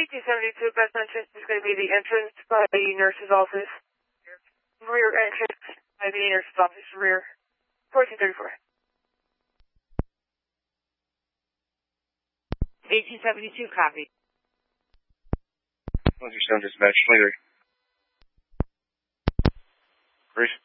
1872 best entrance is going to be the entrance by the nurse's office. Rear entrance by the nurse's office, rear. 1434. 1872, copy. 107 dispatch, 23. Bruce.